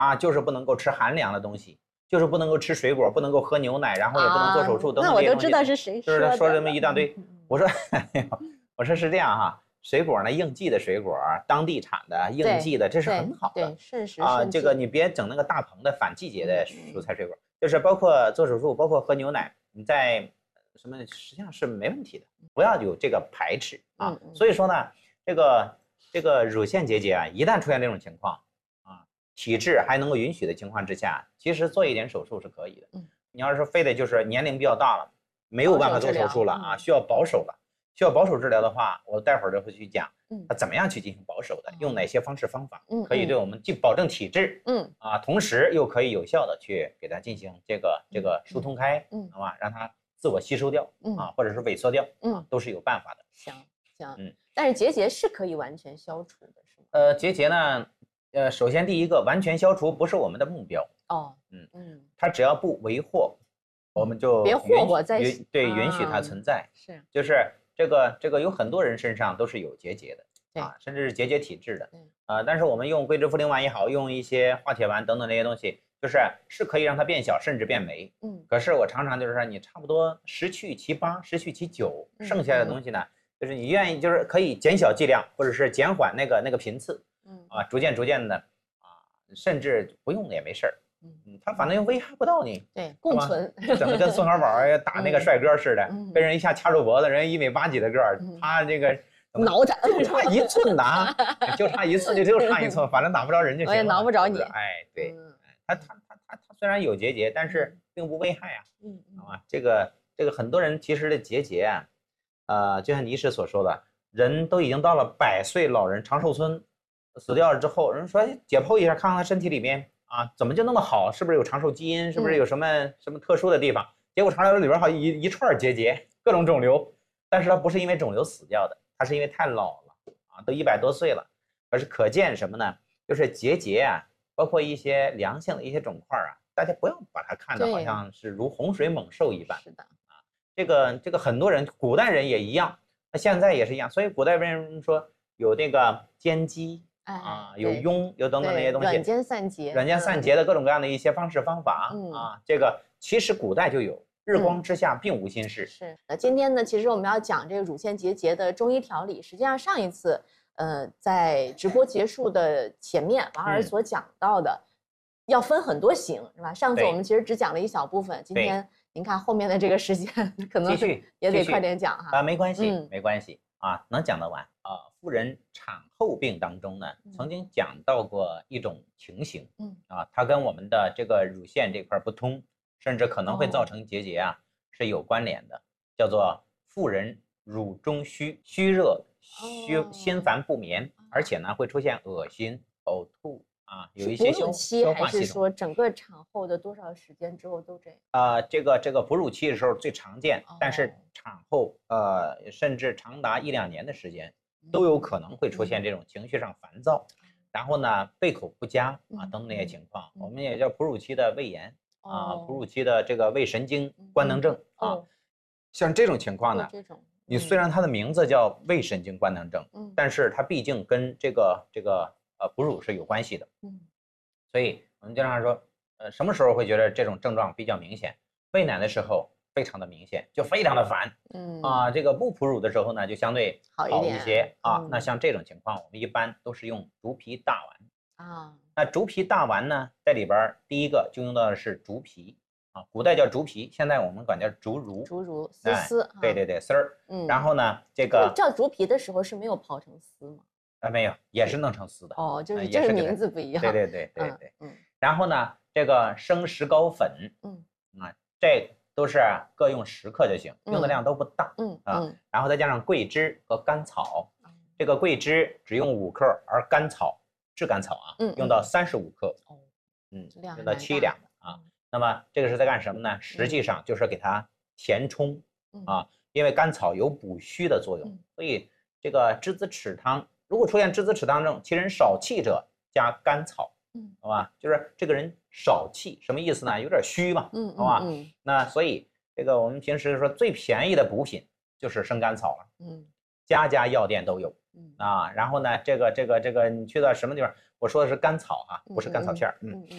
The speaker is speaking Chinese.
啊，就是不能够吃寒凉的东西，就是不能够吃水果，不能够喝牛奶，然后也不能做手术等等这些东西。 那我都知道是谁说的， 就是说这么一大堆。我说，我说是这样哈，水果呢，应季的水果，当地产的，应季的，这是很好的。 对，是啊，这个你别整那个大棚的反季节的蔬菜水果，就是包括做手术，包括喝牛奶，你在什么实际上是没问题的，不要有这个排斥啊。所以说呢，这个乳腺结节啊，一旦出现这种情况啊，体质还能够允许的情况之下，其实做一点手术是可以的。你要是非得就是年龄比较大了，没有办法做手术了啊，需要保守了。需要保守治疗的话，我待会儿就会去讲，他怎么样去进行保守的，用哪些方式方法，可以对我们既保证体质，同时又可以有效的去给它进行这个疏通开，好吧，让它自我吸收掉，或者是萎缩掉，都是有办法的。 行，但是结节是可以完全消除的，是吗？ 结节呢，首先第一个，完全消除不是我们的目标，它只要不为祸，我们就别祸祸在允许它存在， 是， 就是这个有很多人身上都是有结节的，甚至是结节体质的，但是我们用硅质茯苓丸也好，用一些化铁丸等等这些东西，是可以让它变小，甚至变没，可是我常常就是说，你差不多十去其八，十去其九，剩下的东西呢，就是你愿意，就是可以减小剂量，或者是减缓那个频次，逐渐的甚至不用也没事儿。他反正又危害不到你， 对，共存， 整的跟宋小宝打那个帅哥似的，被人一下掐住脖子，人1.8米几的个儿，他这个挠他， 就差1寸呐，就差1寸，就差1寸，反正打不着人就行了， 我也挠不着你。 哎，对，他虽然有结节，但是并不危害啊，这个很多人其实的结节啊，就像倪师所说的，人都已经到了100岁老人长寿村，死掉了之后，人说解剖一下，看看他身体里面。怎么就那么好？是不是有长寿基因？是不是有什么特殊的地方？结果查出来里边好像一串结节，各种肿瘤，但是它不是因为肿瘤死掉的，它是因为太老了都100多岁了。而是可见什么呢？就是结节包括一些良性的一些肿块大家不要把它看得好像是如洪水猛兽一般。 是的这个很多人，古代人也一样，那现在也是一样。所以古代人说有这个奸鸡。有痈，有等等那些东西， 软坚散结的各种各样的一些方式方法这个其实古代就有，日光之下并无新事。 是。那今天呢，其实我们要讲这个乳腺结节的中医调理，实际上上一次在直播结束的前面，王老师所讲到的，要分很多型，是吧？上次我们其实只讲了一小部分，今天您看后面的这个时间，可能也得快点讲哈。 没关系，没关系能讲得完妇人产后病当中呢，曾经讲到过一种情形，它跟我们的这个乳腺这块不通，甚至可能会造成结节是有关联的，叫做妇人乳中虚，虚热、心烦不眠，而且呢会出现恶心、呕吐有一些消化系统。 还是说整个产后的多少时间之后都这样？这个哺乳期的时候最常见，但是产后甚至长达1-2年的时间。都有可能会出现这种情绪上烦躁，然后呢胃口不佳等等那些情况，我们也叫哺乳期的胃炎哺乳期的这个胃神经官能症像这种情况呢，你虽然它的名字叫胃神经官能症，但是它毕竟跟这个哺乳是有关系的，所以我们经常说，什么时候会觉得这种症状比较明显？喂奶的时候。非常的明显，就非常的烦，这个不哺乳的时候呢，就相对好一些那像这种情况，我们一般都是用竹皮大丸那竹皮大丸呢，在里边第一个就用到的是竹皮古代叫竹皮，现在我们管叫竹茹， 丝， 对丝儿，然后呢，这个叫竹皮的时候是没有泡成丝吗？ 没有，也是弄成丝的就是名字不一样， 对，然后呢，这个生石膏粉，这都是各用10克就行，用的量都不大，然后再加上桂枝和甘草，这个桂枝只用5克，而甘草炙甘草用到35克，用到7两的那么这个是在干什么呢？实际上就是给它填充因为甘草有补虚的作用，所以这个栀子豉汤，如果出现栀子豉汤症，其人少气者加甘草。好吧，就是这个人少气，什么意思呢？有点虚嘛，好吧？那所以这个我们平时说最便宜的补品就是生甘草了，家家药店都有然后呢，这个你去到什么地方，我说的是甘草不是甘草片